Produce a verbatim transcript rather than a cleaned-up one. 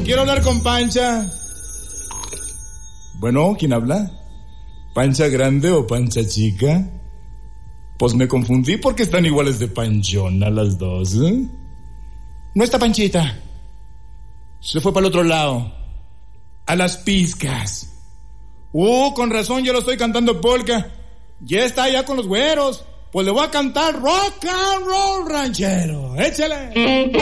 quiero hablar con Pancha. Bueno, ¿quién habla? ¿Pancha grande o Pancha chica? Pues me confundí porque están iguales de panchona las dos, ¿eh? No está Panchita. Se fue para el otro lado. A las pizcas. Uh, con razón yo lo estoy cantando polka. Ya está allá con los güeros. Pues le voy a cantar rock and roll ranchero. Échale.